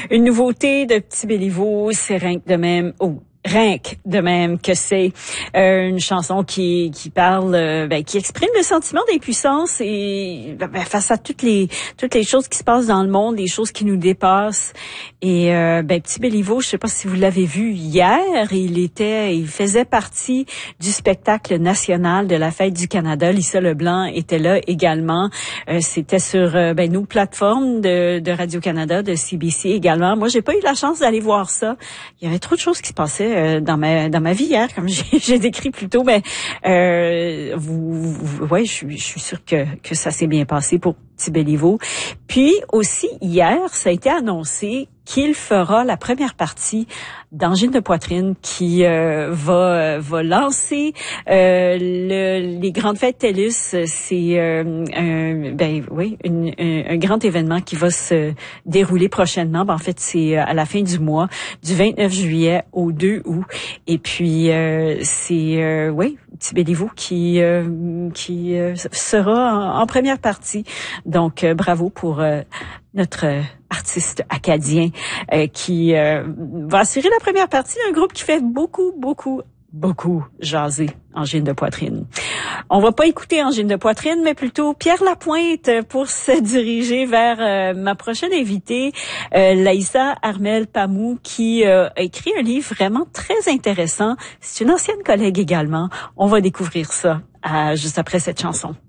Une nouveauté de Petit Béliveau, c'est rien que de même. Que c'est une chanson qui parle, qui exprime le sentiment d'impuissance et face à toutes les choses qui se passent dans le monde, les choses qui nous dépassent. Et Petit Béliveau, je sais pas si vous l'avez vu hier, il faisait partie du spectacle national de la Fête du Canada. Lisa Leblanc était là également. C'était sur nos plateformes de Radio-Canada, de CBC également. Moi, j'ai pas eu la chance d'aller voir ça. Il y avait trop de choses qui se passaient dans ma vie hier, comme j'ai décrit plus tôt, mais je suis sûre que ça s'est bien passé pour Petit Béliveau. Puis aussi hier, ça a été annoncé qu'il fera la première partie d'Angine de poitrine qui va lancer les grandes fêtes TELUS. C'est un grand événement qui va se dérouler prochainement. En fait, c'est à la fin du mois, du 29 juillet au 2 août. Et puis Petit Béliveau qui sera en première partie. Donc bravo pour notre artiste acadien qui va assurer la première partie d'un groupe qui fait beaucoup jaser Angine de poitrine. On va pas écouter Angine de poitrine, mais plutôt Pierre Lapointe pour se diriger vers ma prochaine invitée, Laïssa Armel-Pamou, qui a écrit un livre vraiment très intéressant. C'est une ancienne collègue également. On va découvrir ça juste après cette chanson.